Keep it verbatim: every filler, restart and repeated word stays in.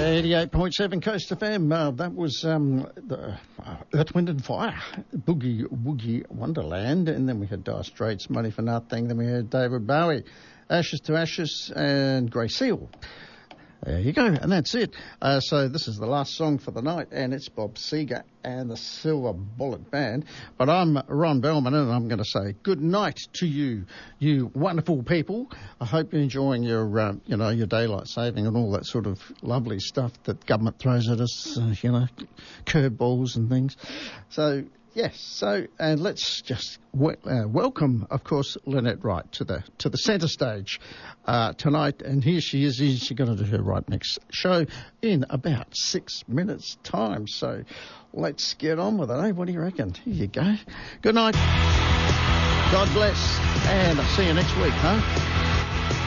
eighty-eight point seven Coast F M. Uh, that was um, the uh, Earth, Wind and Fire, Boogie Woogie Wonderland. And then we had Dire Straits, Money for Nothing. Then we had David Bowie, Ashes to Ashes, and Grey Seal. There you go, and that's it. Uh, so this is the last song for the night, and it's Bob Seger and the Silver Bullet Band. But I'm Ron Bellman, and I'm going to say good night to you, you wonderful people. I hope you're enjoying your, uh, you know, your daylight saving and all that sort of lovely stuff that government throws at us, uh, you know, curveballs and things. So, yes, so, and let's just w- uh, welcome, of course, Lynette Wright to the to the centre stage uh, tonight. And here she is. She's going to do her right next show in about six minutes' time. So let's get on with it, eh? What do you reckon? Here you go. Good night. God bless. And I'll see you next week, huh?